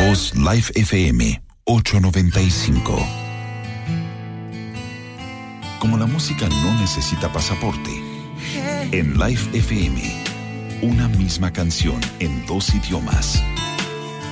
voz Live FM 895. Como la música no necesita pasaporte, en Live FM, una misma canción en 2 idiomas.